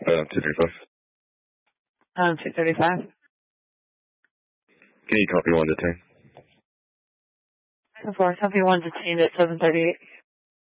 235. 235. Can you copy 1 to 10? Of course, copy 1 to 10 at 738.